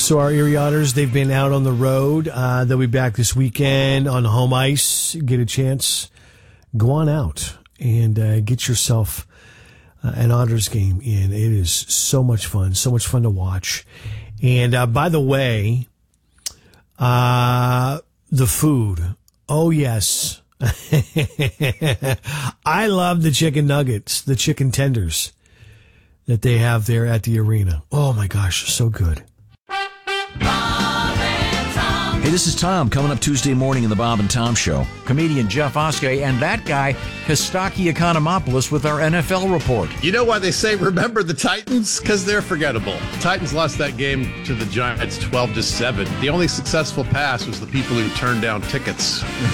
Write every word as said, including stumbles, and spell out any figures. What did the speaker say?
So our Erie Otters, they've been out on the road. Uh, they'll be back this weekend on home ice. Get a chance, go on out and uh, get yourself uh, an Otters game in. It is so much fun, so much fun to watch. And uh, by the way, uh, the food. Oh, yes. I love the chicken nuggets, the chicken tenders that they have there at the arena. Oh, my gosh, so good. Hey, this is Tom, coming up Tuesday morning in the Bob and Tom Show. Comedian Jeff Oskey and that guy, Kostaki Economopoulos, with our N F L report. You know why they say remember the Titans? Because they're forgettable. The Titans lost that game to the Giants twelve to seven. The only successful pass was the people who turned down tickets.